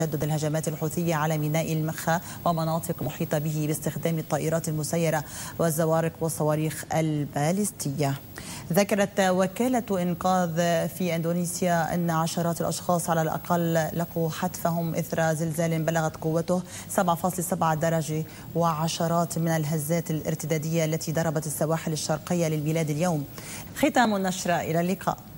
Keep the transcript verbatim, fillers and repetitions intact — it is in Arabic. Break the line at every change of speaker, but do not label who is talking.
تجدد الهجمات الحوثية على ميناء المخا ومناطق محيطة به باستخدام الطائرات المسيرة والزوارق والصواريخ البالستية. ذكرت وكالة إنقاذ في إندونيسيا أن عشرات الأشخاص على الأقل لقوا حتفهم إثر زلزال بلغت قوته سبعة فاصلة سبعة درجة وعشرات من الهزات الارتدادية التي ضربت السواحل الشرقية للبلاد اليوم. ختام النشرة، إلى اللقاء.